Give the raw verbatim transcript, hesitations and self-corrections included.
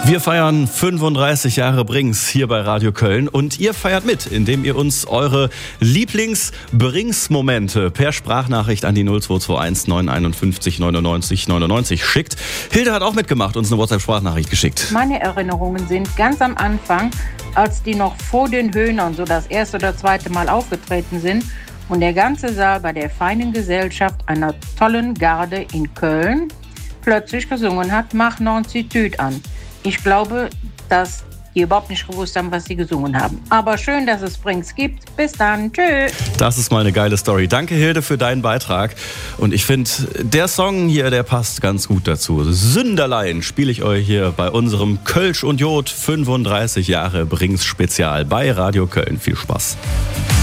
Wir feiern fünfunddreißig Jahre Brings hier bei Radio Köln und ihr feiert mit, indem ihr uns eure Lieblings-Brings-Momente per Sprachnachricht an die null zwei zwei eins neun fünf eins neunundneunzig neunundneunzig schickt. Hilde hat auch mitgemacht, uns eine WhatsApp-Sprachnachricht geschickt. Meine Erinnerungen sind ganz am Anfang, als die noch vor den Höhnern so das erste oder zweite Mal aufgetreten sind und der ganze Saal bei der feinen Gesellschaft einer tollen Garde in Köln plötzlich gesungen hat, mach noch ein Zitüt an. Ich glaube, dass die überhaupt nicht gewusst haben, was sie gesungen haben. Aber schön, dass es Brings gibt. Bis dann. Tschüss. Das ist mal eine geile Story. Danke, Hilde, für deinen Beitrag. Und ich finde, der Song hier, der passt ganz gut dazu. Sünderlein spiele ich euch hier bei unserem Kölsch und Jod fünfunddreißig Jahre Brings Spezial bei Radio Köln. Viel Spaß.